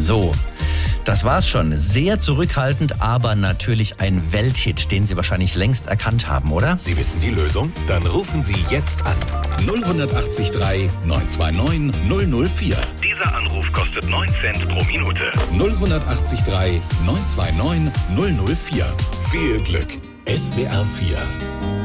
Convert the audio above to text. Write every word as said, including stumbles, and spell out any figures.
So, das war's schon. Sehr zurückhaltend, aber natürlich ein Welthit, den Sie wahrscheinlich längst erkannt haben, oder? Sie wissen die Lösung? Dann rufen Sie jetzt an. null acht drei neun zwei neun null null vier. Dieser Anruf kostet neun Cent pro Minute. null acht drei neun zwei neun null null vier. Viel Glück. S W R vier.